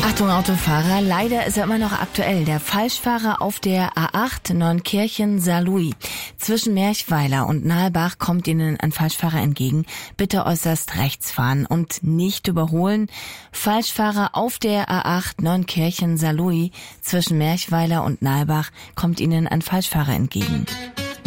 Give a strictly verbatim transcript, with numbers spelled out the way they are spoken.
Achtung Autofahrer, leider ist er immer noch aktuell. Der Falschfahrer auf der A acht Neunkirchen-Saarlouis. Zwischen Merchweiler und Nahlbach kommt Ihnen ein Falschfahrer entgegen. Bitte äußerst rechts fahren und nicht überholen. Falschfahrer auf der A acht Neunkirchen-Saarlouis. Zwischen Merchweiler und Nahlbach kommt Ihnen ein Falschfahrer entgegen.